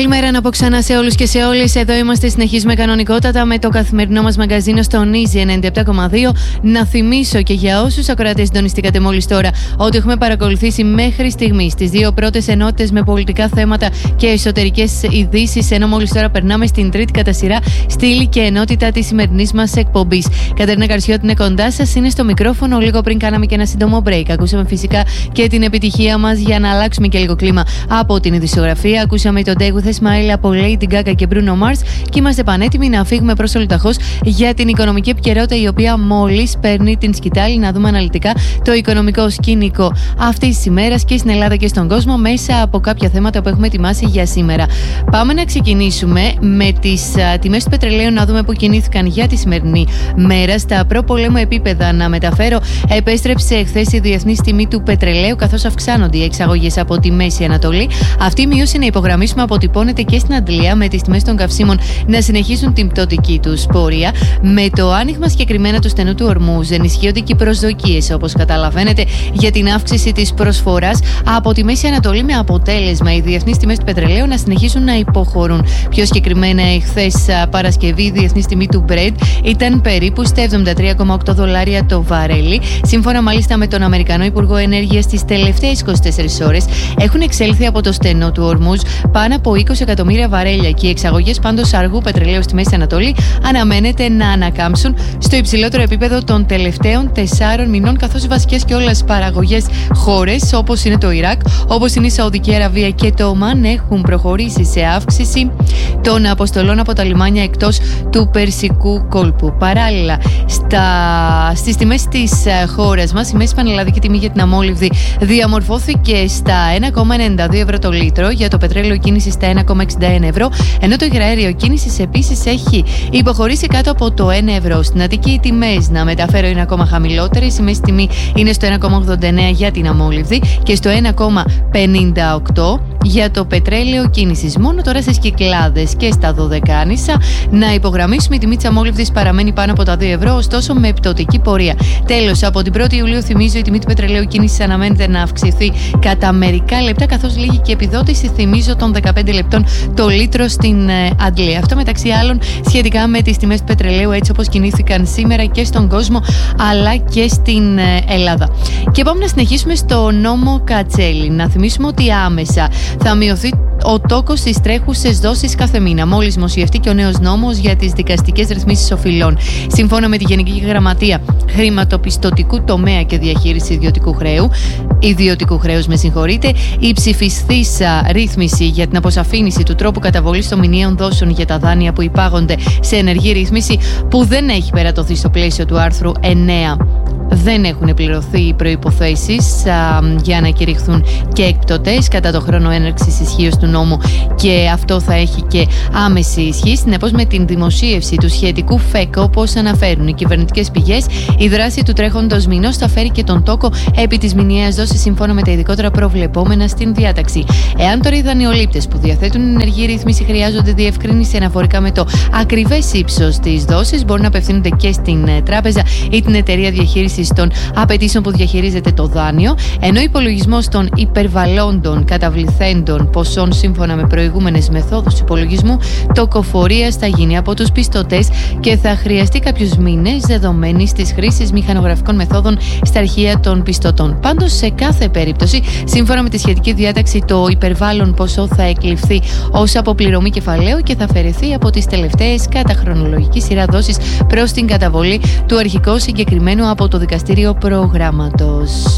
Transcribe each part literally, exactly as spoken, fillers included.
Καλημέρα να πω ξανά σε όλους και σε όλες. Εδώ είμαστε, συνεχίζουμε κανονικότατα με το καθημερινό μας μαγαζίνο στο Easy ενενήντα επτά κόμμα δύο. Να θυμίσω και για όσους ακροατές συντονιστήκατε μόλις τώρα ότι έχουμε παρακολουθήσει μέχρι στιγμής τις δύο πρώτες ενότητες με πολιτικά θέματα και εσωτερικές ειδήσεις, ενώ μόλις τώρα περνάμε στην τρίτη κατά σειρά στήλη και ενότητα της σημερινής μας εκπομπής. Κατερίνα Καρσιώτη είναι κοντά σας, είναι στο μικρόφωνο. Λίγο πριν κάναμε και ένα σύντομο break. Ακούσαμε φυσικά και την επιτυχία μας για να αλλάξουμε και λίγο κλίμα από την ειδησιογραφία. Ακούσαμε τον Day with a Smile από Lady Gaga και Bruno Mars και είμαστε πανέτοιμοι να φύγουμε προς ολοταχώς για την οικονομική επικαιρότητα, η οποία μόλις παίρνει την σκητάλη. Να δούμε αναλυτικά το οικονομικό σκηνικό αυτής της ημέρας και στην Ελλάδα και στον κόσμο μέσα από κάποια θέματα που έχουμε ετοιμάσει για σήμερα. Πάμε να ξεκινήσουμε με τις τιμές του πετρελαίου, να δούμε που κινήθηκαν για τη σημερινή μέρα. Στα προπολέμου επίπεδα, να μεταφέρω, επέστρεψε χθες η διεθνής τιμή του πετρελαίου, καθώς αυξάνονται οι εξαγωγές από τη Μέση Ανατολή. Αυτή η μείωση, να υπογραμμίσουμε, αποτυπώνεται και στην Αντλία, με τις τιμές των καυσίμων να συνεχίσουν την πτωτική τους πορεία. Με το άνοιγμα συγκεκριμένα του στενού του Ορμούζ, ενισχύονται και οι προσδοκίες, όπως καταλαβαίνετε, για την αύξηση της προσφοράς από τη Μέση Ανατολή, με αποτέλεσμα οι διεθνείς τιμές του πετρελαίου να συνεχίσουν να υποχωρούν. Πιο συγκεκριμένα, χθες Παρασκευή, η διεθνής τιμή του Brent ήταν περίπου στα εβδομήντα τρία κόμμα οκτώ δολάρια το βαρέλι. Σύμφωνα μάλιστα με τον Αμερικανό Υπουργό Ενέργειας, τις τελευταίες είκοσι τέσσερις ώρες έχουν εξέλθει από το στενό του Ορμούζ πάνω από είκοσι εκατομμύρια βαρέλια και οι εξαγωγές πάντως αργού πετρελαίου στη Μέση Ανατολή αναμένεται να ανακάμψουν στο υψηλότερο επίπεδο των τελευταίων τεσσάρων μηνών, καθώς οι βασικές και όλες παραγωγές χώρες, όπως είναι το Ιράκ, όπως είναι η Σαουδική Αραβία και το Ομάν, έχουν προχωρήσει σε αύξηση των αποστολών από τα λιμάνια εκτός του Περσικού κόλπου. Παράλληλα, στα... στις τιμές της χώρας μας, η μέση πανελλαδική τιμή για την αμόλυβδη διαμορφώθηκε στα ένα κόμμα ενενήντα δύο ευρώ το λίτρο, για το πετρέλαιο κίνηση στα ένα κόμμα εξήντα ένα ευρώ, ενώ το υγραέριο κίνησης επίσης έχει υποχωρήσει κάτω από το ένα ευρώ. Στην Αττική οι τιμές, να μεταφέρω, είναι ακόμα χαμηλότερες. Η μέση τιμή είναι στο ένα κόμμα ογδόντα εννέα για την αμόλυβδη και στο ένα κόμμα πενήντα οκτώ για το πετρέλαιο κίνησης. Μόνο τώρα στις Κυκλάδες και στα Δωδεκάνησα, να υπογραμμίσουμε, η τιμή της αμόλυβδης παραμένει πάνω από τα δύο ευρώ, ωστόσο με πτωτική πορεία. Τέλος, από την πρώτη Ιουλίου, θυμίζω, η τιμή του πετρελαίου κίνησης αναμένεται να αυξηθεί κατά μερικά λεπτά, καθώς λύγει και επιδότηση, θυμίζω, των δεκαπέντε λεπτών το λίτρο στην ε, Αντλία. Αυτό μεταξύ άλλων σχετικά με τις τιμές του πετρελαίου, έτσι όπως κινήθηκαν σήμερα και στον κόσμο αλλά και στην ε, Ελλάδα. Και πάμε να συνεχίσουμε στο νόμο Κατσέλη. Να θυμίσουμε ότι άμεσα θα μειωθεί ο τόκος στις τρέχουσες δόσεις κάθε μήνα, μόλις δημοσιευτεί και ο νέος νόμος για τις δικαστικές ρυθμίσεις οφειλών. Σύμφωνα με τη Γενική Γραμματεία Χρηματοπιστωτικού Τομέα και Διαχείριση Ιδιωτικού Χρέου, ιδιωτικού χρέους, με συγχωρείτε, η ψηφισθήσα ρύθμιση για την αποσαφήνιση του τρόπου καταβολής των μηνιαίων δόσεων για τα δάνεια που υπάγονται σε ενεργή ρύθμιση, που δεν έχει περατωθεί στο πλαίσιο του άρθρου εννέα. Δεν έχουν πληρωθεί οι προϋποθέσεις α, για να κηρυχθούν και εκπτωτές κατά το χρόνο έναρξης ισχύως του νόμου, και αυτό θα έχει και άμεση ισχύ. Συνεπώς, με την δημοσίευση του σχετικού ΦΕΚ, όπως αναφέρουν οι κυβερνητικές πηγές, η δράση του τρέχοντος μηνός θα φέρει και τον τόκο επί της μηνιαίας δόσης, σύμφωνα με τα ειδικότερα προβλεπόμενα στην διάταξη. Εάν τώρα οι δανειολήπτες που διαθέτουν ενεργή ρύθμιση χρειάζονται διευκρίνηση αναφορικά με το ακριβές ύψος της δόσης, μπορούν να απευθύνονται και στην τράπεζα ή την εταιρεία διαχείρισης των απαιτήσεων που διαχειρίζεται το δάνειο, ενώ ο υπολογισμός των υπερβαλλόντων καταβληθέντων ποσών σύμφωνα με προηγούμενες μεθόδους υπολογισμού τοκοφορίας θα γίνει από τους πιστωτές και θα χρειαστεί κάποιους μήνες δεδομένης της χρήσης μηχανογραφικών μεθόδων στα αρχεία των πιστωτών. Πάντως, σε κάθε περίπτωση, σύμφωνα με τη σχετική διάταξη, το υπερβάλλον ποσό θα εκλειφθεί ως αποπληρωμή κεφαλαίου και θα αφαιρεθεί από τις τελευταίες κατά χρονολογική σειρά δόσεις προς την καταβολή του αρχικού συγκεκριμένου από το δικαστήριο προγράμματος.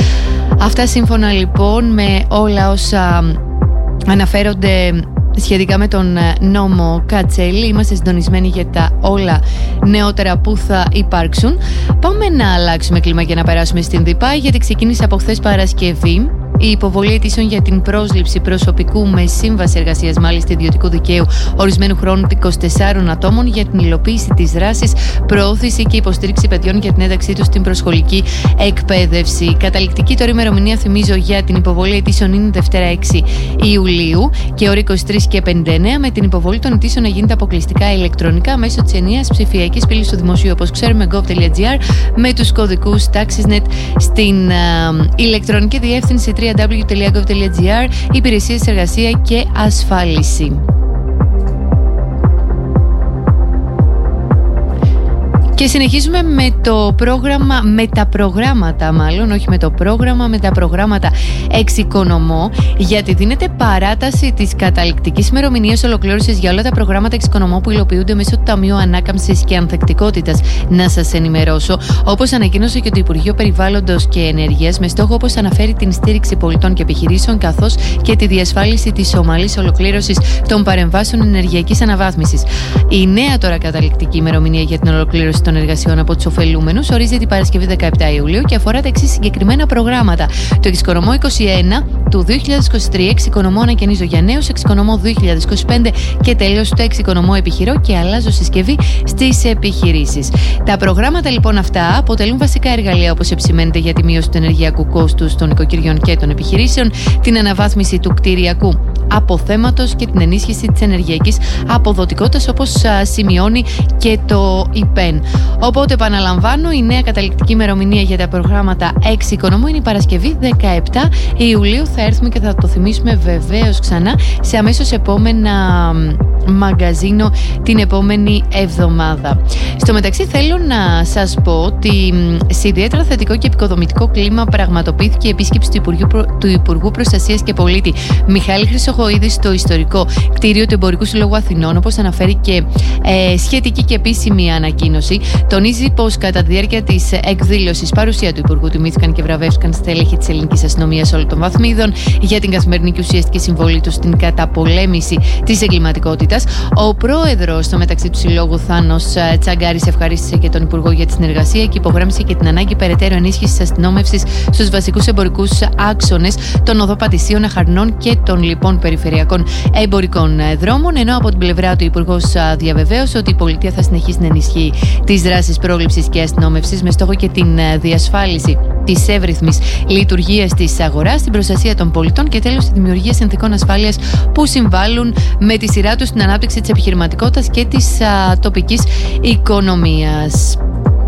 Αυτά σύμφωνα λοιπόν με όλα όσα αναφέρονται σχετικά με τον νόμο Κατσέλη. Είμαστε συντονισμένοι για τα όλα νεότερα που θα υπάρξουν. Πάμε να αλλάξουμε κλίμα και να περάσουμε στην ΔΥΠΑ, γιατί ξεκίνησε από χθες Παρασκευή η υποβολή αιτήσεων για την πρόσληψη προσωπικού με σύμβαση εργασίας, μάλιστα ιδιωτικού δικαίου, ορισμένου χρόνου είκοσι τεσσάρων ατόμων για την υλοποίηση της δράσης, προώθηση και υποστήριξη παιδιών για την ένταξή τους στην προσχολική εκπαίδευση. Καταληκτική τώρα ημερομηνία, θυμίζω, για την υποβολή αιτήσεων είναι Δευτέρα έξι Ιουλίου και ώρα είκοσι τρεις και πενήντα εννέα, με την υποβολή των αιτήσεων να γίνεται αποκλειστικά ηλεκτρονικά μέσω της ενιαίας ψηφιακής πύλης του Δημοσίου, όπως ξέρουμε, gov.gr, με τους κωδικούς TaxisNet στην uh, ηλεκτρονική διεύθυνση double-u double-u double-u τελεία double-u double-u double-u τελεία gov τελεία gr, υπηρεσίες, εργασία και ασφάλιση. Και συνεχίζουμε με το πρόγραμμα, με τα προγράμματα μάλλον, όχι με το πρόγραμμα, με τα προγράμματα Εξοικονομώ, γιατί δίνεται παράταση της καταληκτικής ημερομηνίας ολοκλήρωσης για όλα τα προγράμματα Εξοικονομώ που υλοποιούνται μέσω του Ταμείου Ανάκαμψης και Ανθεκτικότητας. Να σας ενημερώσω, όπως ανακοίνωσε και το Υπουργείο Περιβάλλοντος και Ενέργειας, με στόχο, όπως αναφέρει, την στήριξη πολιτών και επιχειρήσεων, καθώς και τη διασφάλιση της ομαλής ολοκλήρωσης των παρεμβάσεων ενεργειακής αναβάθμισης. Η νέα τώρα καταληκτική ημερομηνία για την ολοκλήρωση των εργασιών από τους ωφελούμενους ορίζεται την Παρασκευή δεκαεπτά Ιουλίου και αφορά τα εξής συγκεκριμένα προγράμματα. Το Εξοικονομώ είκοσι ένα του δύο χιλιάδες είκοσι τρία, Εξοικονομώ ανακαινίζω για νέους, Εξοικονομώ δύο χιλιάδες είκοσι πέντε και τέλος το Εξοικονομώ επιχειρώ και αλλάζω συσκευή στις επιχειρήσεις. Τα προγράμματα λοιπόν αυτά αποτελούν βασικά εργαλεία, όπως επισημαίνεται, για τη μείωση του ενεργειακού κόστους των οικοκυριών και των επιχειρήσεων, την αναβάθμιση του κτηριακού αποθέματος και την ενίσχυση της ενεργειακής αποδοτικότητας, όπως σημειώνει και το ΙΠΕΝ. Οπότε, επαναλαμβάνω, η νέα καταληκτική ημερομηνία για τα προγράμματα Εξοικονομώ είναι η Παρασκευή δεκαεπτά Ιουλίου. Θα έρθουμε και θα το θυμίσουμε βεβαίως ξανά σε αμέσως επόμενα μαγκαζίνο την επόμενη εβδομάδα. Στο μεταξύ, θέλω να σας πω ότι σε ιδιαίτερα θετικό και επικοδομητικό κλίμα πραγματοποιήθηκε η επίσκεψη του Υπουργού, του Υπουργού Προστασίας και Πολίτη Μιχάλη Χρυσοχοΐδη στο ιστορικό κτίριο του Εμπορικού Συλλόγου Αθηνών, όπως αναφέρει και ε, σχετική και επίσημη ανακοίνωση. Τονίζει πως κατά τη διάρκεια της εκδήλωσης παρουσία του Υπουργού τιμήθηκαν και βραβεύτηκαν στέλεχη της ελληνικής αστυνομίας όλων των βαθμίδων για την καθημερινή και ουσιαστική συμβολή του στην καταπολέμηση της εγκληματικότητας. Ο πρόεδρος στο μεταξύ του Συλλόγου, Θάνος Τσαγκάρης, ευχαρίστησε και τον Υπουργό για τη συνεργασία και υπογράμμισε και την ανάγκη περαιτέρω ενίσχυσης αστυνόμευσης στους βασικούς εμπορικούς άξονες των οδοπατησίων, αχαρνών και των λοιπόν περιφερειακών εμπορικών δρόμων. Ενώ από την πλευρά του Υπουργός διαβεβαίωσε ότι η πολιτεία θα συνεχίσει να ενισχύει τις δράσεις πρόληψης και αστυνόμευσης με στόχο και την διασφάλιση της εύρυθμης λειτουργίας της αγοράς, την προστασία των πολιτών και τέλος τη δημιουργία συνθηκών ασφάλειας που συμβάλλουν με τη σειρά τους στην ανάπτυξη της επιχειρηματικότητας και της α, τοπικής οικονομίας.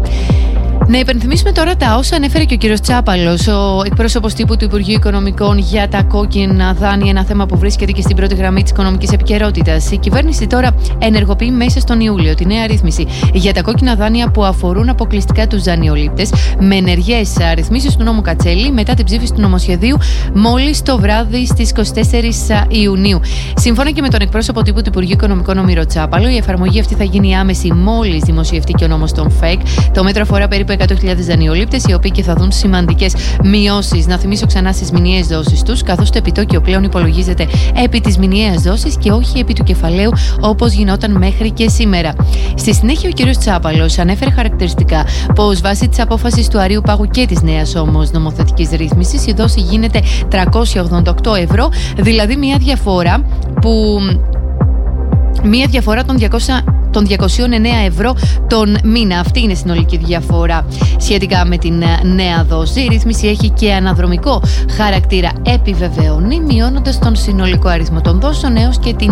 Να υπενθυμίσουμε τώρα τα όσα ανέφερε και ο κύριος Τσάπαλος, ο εκπρόσωπος τύπου του Υπουργείου Οικονομικών, για τα κόκκινα δάνεια, ένα θέμα που βρίσκεται και στην πρώτη γραμμή της οικονομικής επικαιρότητας. Η κυβέρνηση τώρα ενεργοποιεί μέσα στον Ιούλιο τη νέα ρύθμιση για τα κόκκινα δάνεια που αφορούν αποκλειστικά τους δανειολήπτες, με ενεργές ρυθμίσεις του νόμου Κατσέλη μετά την ψήφιση του νομοσχεδίου μόλις το βράδυ στις είκοσι τέσσερις Ιουνίου. Σύμφωνα και με τον εκπρόσωπο τύπου του Υπουργείου Οικονομικών, Ομήρο Τσάπαλο, η εφαρμογή αυτή θα γίνει άμεση μόλις δημοσιευτεί και ο νόμος των ΦΕΚ. Το μέτρο αφορά περίπου εκατό χιλιάδες δανειολήπτες, οι οποίοι και θα δουν σημαντικές μειώσεις, να θυμίσω ξανά, στις μηνιαίες δόσεις τους, καθώς το επιτόκιο πλέον υπολογίζεται επί της μηνιαίας δόσης και όχι επί του κεφαλαίου, όπως γινόταν μέχρι και σήμερα. Στη συνέχεια, ο κ. Τσάπαλος ανέφερε χαρακτηριστικά πως βάσει της απόφασης του Αρείου Πάγου και της νέας όμως νομοθετικής ρύθμισης, η δόση γίνεται τριακόσια ογδόντα οκτώ ευρώ, δηλαδή μια διαφορά που. Μία διαφορά των διακόσια των διακόσια εννέα ευρώ τον μήνα. Αυτή είναι η συνολική διαφορά σχετικά με την νέα δόση. Η ρύθμιση έχει και αναδρομικό χαρακτήρα, επιβεβαιώνει, μειώνοντας τον συνολικό αριθμό των δόσεων έως και την